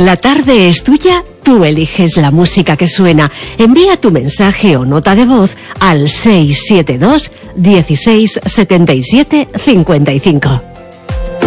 La tarde es tuya, tú eliges la música que suena. Envía tu mensaje o nota de voz al 672 16 77 55.